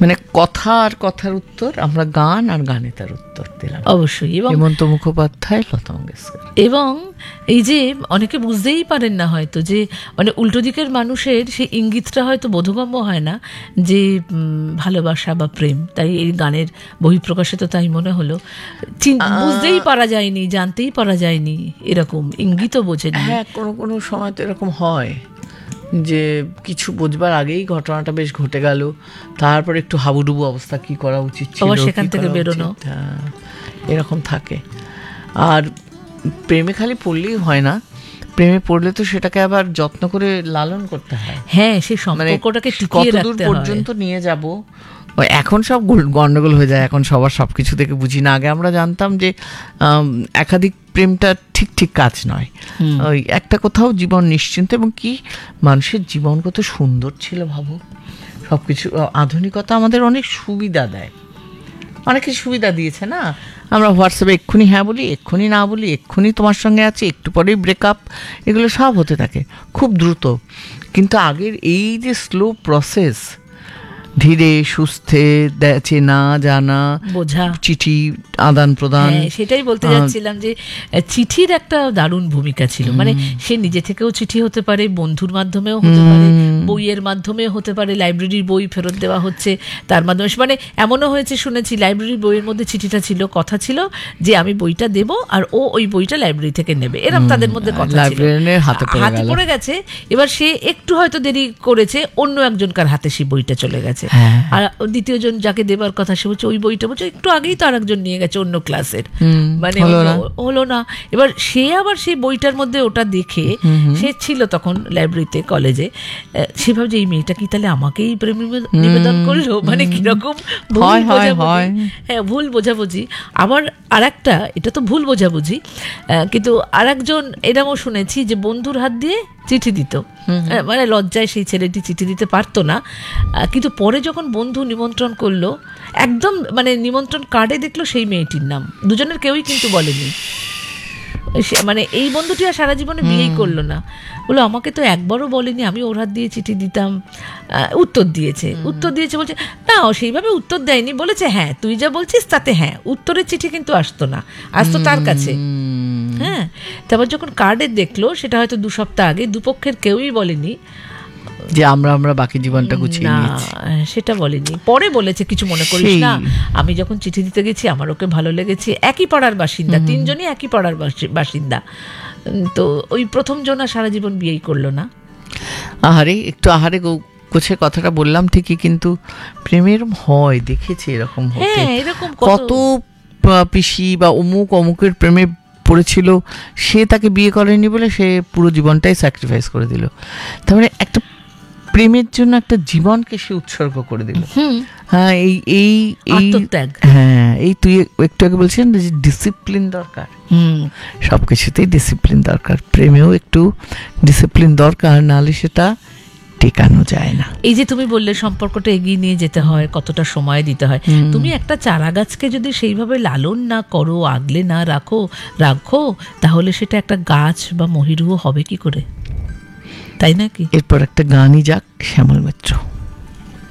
মানে কথা আর কথার উত্তর, আমরা গান আর গানে তার উত্তর দিলাম। অবশ্যই। এবং হেমন্ত মুখোপাধ্যায়, লতা মঙ্গেশকর। এবং এই যে অনেকে বুঝতেই পারেন না হয়তো যে মানে উল্টো দিকের মানুষের সেই ইঙ্গিতটা হয়তো বোধগম্য হয় না যে ভালোবাসা বা প্রেম, তাই এই গানের বহিঃপ্রকাশে তো তাই মনে হলো, বুঝতেই পারা যায়নি, জানতেই পারা যায়নি, এরকম ইঙ্গিতও বোঝেনি। হ্যাঁ, কোনো কোনো সময় তো এরকম হয় যে কিছু বুঝবার আগেই ঘটনাটা বেশ ঘটে গেল, তারপর একটু হাবুডুবু অবস্থা, কি করা উচিত ছিল, সেখান থেকে বেরোনো, এরকম থাকে। আর প্রেমে খালি পড়লেই হয় না, প্রেমে পড়লে তো সেটাকে আবার যত্ন করে লালন করতে হয়। হ্যাঁ, সেই সম্পর্কটাকে টিকিয়ে রাখতে হয়। কতদূর পর্যন্ত নিয়ে যাব, এখন সব গন্ডগোল হয়ে যায়, এখন সবার সব কিছু থেকে বুঝি না। আগে আমরা জানতাম যে একাধিক প্রেমটা ঠিক ঠিক কাজ নয়, ওই একটা কোথাও জীবন নিশ্চিন্ত, এবং কি মানুষের জীবন কত সুন্দর ছিল ভাবো। সব কিছু আধুনিকতা আমাদের অনেক সুবিধা দেয়, অনেক কিছু সুবিধা দিয়েছে না। আমরা হোয়াটসঅ্যাপে এক্ষুনি হ্যাঁ বলি, এক্ষুনি না বলি, এক্ষুনি তোমার সঙ্গে আছি, একটু পরেই ব্রেকআপ, এগুলো সব হতে থাকে খুব দ্রুত। কিন্তু আগের এই যে স্লো প্রসেস, ধীরে সুস্থে চেনা জানা, বোঝা, চিঠি আদান প্রদান, সেটাই বলতে যাচ্ছিলাম যে চিঠির একটা দারুণ ভূমিকা ছিল। মানে সে নিজে থেকেও চিঠি হতে পারে, বন্ধুর মাধ্যমেও হতে পারে, বইয়ের মাধ্যমেও হতে পারে, লাইব্রেরির বই ফেরত দেওয়া হচ্ছে তার মাধ্যমে। মানে এমনও হয়েছে শুনেছি, লাইব্রেরির বইয়ের মধ্যে চিঠিটা ছিল, কথা ছিল যে আমি বইটা দেব আর ও ওই বইটা লাইব্রেরি থেকে নেবে, এরকম তাদের মধ্যে কথা ছিল, হাতে পড়ে গেছে। এবার সে একটু হয়তো দেরি করেছে, অন্য একজনকার হাতে সেই বইটা চলে গেছে, আর দ্বিতীয় জন যাকে দেবার কথা সে বলছে ওই বইটা বলছে একটু আগেই তো আরেকজন নিয়ে গেছে অন্য ক্লাসের, মানে হলো না। এবার সে আবার সেই বইটার মধ্যে ওটা দেখে, সে ছিল তখন লাইব্রেরিতে কলেজে, সে ভাবছে এই মেয়েটা কি তাহলে আমাকেই প্রেম নিবেদন করলো, মানে কিরকম ভুল বোঝাবুঝি। আবার আরেকটা, এটা তো ভুল বোঝাবুঝি, কিন্তু আরেকজন এরকমও শুনেছি যে বন্ধুর হাত দিয়ে চিঠি দিত, মানে লজ্জায় সেই ছেলেটি চিঠি দিতে পারতো না, কিন্তু পরে যখন বন্ধু নিমন্ত্রণ করলো, একদম মানে নিমন্ত্রণ কার্ডে দেখলো সেই মেয়েটির নাম, দুজনের কেউই কিন্তু বলেনি। মানে এই বন্ধুটি আর সারা জীবনে বিয়েই করলো না, বলো আমাকে তো একবারও বলেনি, আমি ওর হাত দিয়ে চিঠি দিতাম, উত্তর দিয়েছে বলছে না, ও সেইভাবে উত্তর দেয়নি, বলেছে হ্যাঁ তুই যা বলছিস তাতে হ্যাঁ, উত্তরের চিঠি কিন্তু আসতো না, আসতো তার কাছে। হ্যাঁ, তারপর যখন কার্ডে দেখলো, সেটা হয়তো 2 সপ্তাহ আগে, দুপক্ষের কেউই বলেনি যে আমরা বাকি জীবনটা গুছিয়ে নিয়েছি, সেটা বলেনি। পরে বলেছে কিছু মনে করিস না, আমি যখন চিঠি দিতে গেছি আমার ওকে ভালো লেগেছে, একই পাড়ার বাসিন্দা, 3 জনই একই পাড়ার বাসিন্দা, তো ওই প্রথম জনা সারা জীবন বিয়েই করলো না। আহারে গোছে কথাটা বললাম ঠিকই, কিন্তু প্রেমের হয় দেখেছি এরকম হতে, এরকম কত পিসি বা অমুকের প্রেমে পড়েছিল, সে তাকে বিয়ে করেনি বলে সে পুরো জীবনটাই স্যাক্রিফাইস করে দিল। তার মানে একটা প্রেমের জন্য একটা জীবনকে সে উৎসর্গ করে দিল। হ্যাঁ, এই তুই একটু আগে বলছিলেন যে ডিসিপ্লিন দরকার, সবকিছুতেই ডিসিপ্লিন দরকার, প্রেমেও একটু ডিসিপ্লিন দরকার, নাহলে সেটা টেকানো যায় না। এই যে তুমি বললে সম্পর্কটা এগিয়ে নিয়ে যেতে হয়, কতটা সময় দিতে হয়। তুমি একটা চারা গাছকে যদি সেইভাবে লালন না করো, আগলে না রাখো, তাহলে সেটা একটা গাছ বা মহিরুহ হবে কি করে, তাই নাকি? এরপর একটা গানই যাক, শ্যামল মিত্র।